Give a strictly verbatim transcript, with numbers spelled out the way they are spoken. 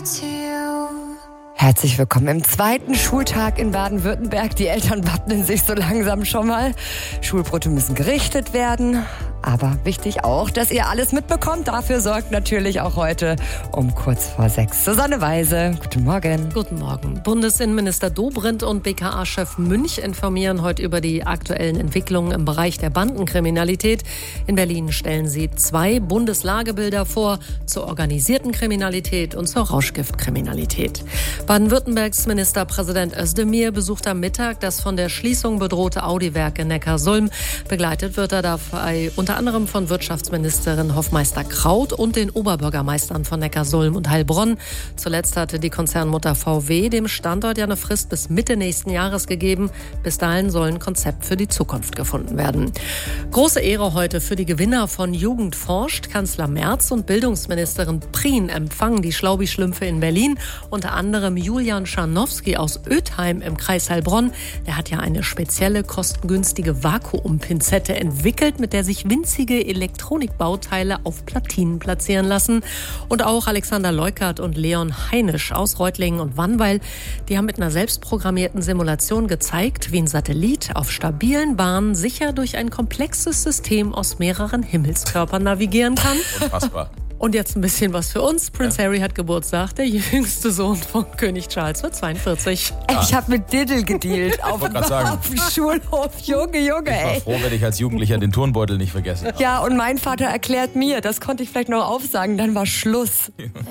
Herzlich willkommen im zweiten Schultag in Baden-Württemberg. Die Eltern wappnen sich so langsam schon mal. Schulbrote müssen gerichtet werden. Aber wichtig auch, dass ihr alles mitbekommt. Dafür sorgt natürlich auch heute um kurz vor sechs Susanne Weise. Guten Morgen. Guten Morgen. Bundesinnenminister Dobrindt und B K A-Chef Münch informieren heute über die aktuellen Entwicklungen im Bereich der Bandenkriminalität. In Berlin stellen sie zwei Bundeslagebilder vor zur organisierten Kriminalität und zur Rauschgiftkriminalität. Baden-Württembergs Ministerpräsident Özdemir besucht am Mittag das von der Schließung bedrohte Audi-Werk in Neckarsulm. Begleitet wird er dabei unter anderem von Wirtschaftsministerin Hofmeister-Kraut und den Oberbürgermeistern von Neckarsulm und Heilbronn. Zuletzt hatte die Konzernmutter V W dem Standort ja eine Frist bis Mitte nächsten Jahres gegeben. Bis dahin soll ein Konzept für die Zukunft gefunden werden. Große Ehre heute für die Gewinner von Jugend forscht. Kanzler Merz und Bildungsministerin Prien empfangen die Schlaubi-Schlümpfe in Berlin. Unter anderem Julian Scharnowski aus Ötheim im Kreis Heilbronn. Der hat ja eine spezielle, kostengünstige Vakuumpinzette entwickelt, mit der sich winzige Elektronikbauteile auf Platinen platzieren lassen. Und auch Alexander Leukert und Leon Heinisch aus Reutlingen und Wannweil, die haben mit einer selbstprogrammierten Simulation gezeigt, wie ein Satellit auf stabilen Bahnen sicher durch ein komplexes System aus mehreren Himmelskörpern navigieren kann. Unfassbar. Und jetzt ein bisschen was für uns. Prince ja. Harry hat Geburtstag, der jüngste Sohn von König Charles wird zweiundvierzig. Ja. Ich habe mit Diddle gedealt auf, auf dem Schulhof. Junge, Junge, ey. Ich war froh, wenn ich als Jugendlicher den Turnbeutel nicht vergessen habe. Ja, und mein Vater erklärt mir, das konnte ich vielleicht noch aufsagen, dann war Schluss.